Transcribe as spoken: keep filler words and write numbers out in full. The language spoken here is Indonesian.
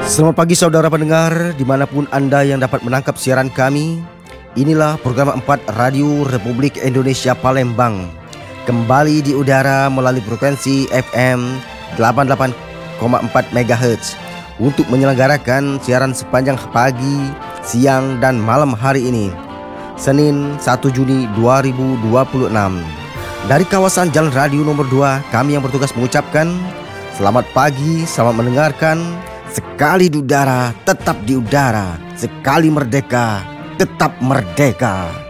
Selamat pagi saudara pendengar, dimanapun Anda yang dapat menangkap siaran kami. Inilah program empat Radio Republik Indonesia Palembang, kembali di udara melalui frekuensi F M delapan puluh delapan koma empat megahertz untuk menyelenggarakan siaran sepanjang pagi, siang, dan malam hari ini, Senin satu Juni dua ribu dua puluh enam. Dari kawasan Jalan Radio nomor dua, kami yang bertugas mengucapkan selamat pagi, selamat mendengarkan. Sekali di udara, tetap di udara. Sekali merdeka, tetap merdeka.